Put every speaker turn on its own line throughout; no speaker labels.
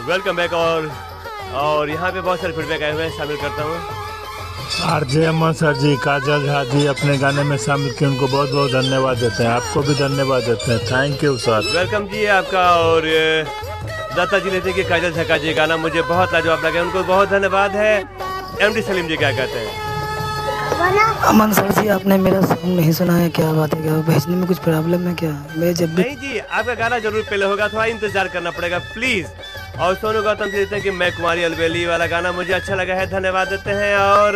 Welcome back. और यहाँ पे बहुत सारे फीडबैक आए हुए हैं, शामिल करता हूँ।
आरजे अमन सर जी, काजल झा जी अपने गाने में शामिल किए, उनको बहुत बहुत धन्यवाद देते हैं। आपको भी धन्यवाद देते हैं, थैंक यू सर।
वेलकम जी आपका। और दत्ता जी लेते हैं कि काजल झा का जी गाना मुझे बहुत लाजवाब लगा, उनको बहुत धन्यवाद है। एमडी सलीम जी क्या कहते हैं?
अमन सर जी, आपने मेरा सॉन्ग नहीं सुना है, क्या बात है? क्या भेजने में कुछ प्रॉब्लम है क्या? मैं जब भी
नहीं जी, आपका गाना जरूर पहले होगा, थोड़ा इंतजार करना पड़ेगा प्लीज। और सोनू गौतम जी देते हैं कि मैं कुमारी अलबेली वाला गाना मुझे अच्छा लगा है, धन्यवाद देते हैं। और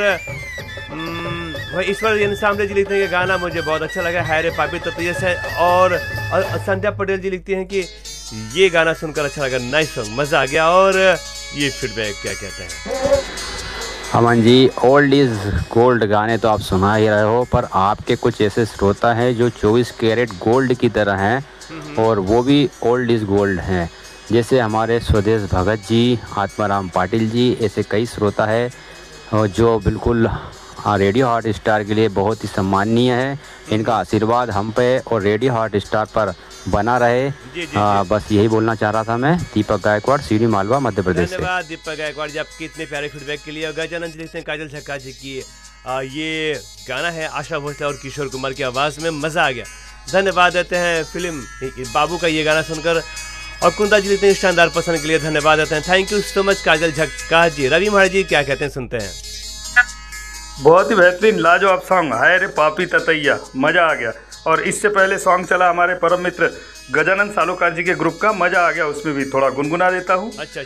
ईश्वर सामने जी लिखते हैं कि गाना मुझे बहुत अच्छा लगा है रे पापी तत्व से। और संध्या पटेल जी लिखती हैं कि ये गाना सुनकर अच्छा लगा, नाइस सॉन्ग, मजा आ गया। और ये फीडबैक क्या कहते हैं?
Aman ji, old is gold गाने तो आप सुना ही रहे हो, पर आपके कुछ ऐसे श्रोता हैं जो 24 कैरेट गोल्ड की तरह हैं और वो भी ओल्ड इज़ गोल्ड हैं। जैसे हमारे स्वदेश भगत जी, आत्माराम पाटिल जी, ऐसे कई श्रोता है जो बिल्कुल रेडियो हॉट स्टार के लिए बहुत ही सम्माननीय है। इनका आशीर्वाद हम पे और रेडियो हॉट स्टार पर बना रहे। बस यही बोलना चाह रहा था मैं। दीपक गायकवाड़, सीडी मालवा, मध्य प्रदेश से।
धन्यवाद दीपक गायकवाड़ जी आपके इतने प्यारे फीडबैक के लिए। गजानंद जी लिखते हैं काजल झक्का जी की ये गाना है आशा भोसले और किशोर कुमार की आवाज़ में, मज़ा आ गया, धन्यवाद देते हैं। फिल्म बाबू का ये गाना सुनकर। और कुंदा जी लिखते हैं शानदार पसंद के लिए, धन्यवाद देते हैं। थैंक यू सो मच काजल झक्का जी। रवि महाराज जी क्या कहते हैं, सुनते हैं।
बहुत ही बेहतरीन लाजवाब सॉन्ग, हाय रे पापी ततैया, मजा आ गया। और इससे पहले सॉन्ग चला हमारे परम मित्र गजानंद सालोकार जी के ग्रुप का, मजा आ गया, उसमें भी थोड़ा गुनगुना देता हूँ।
अच्छा।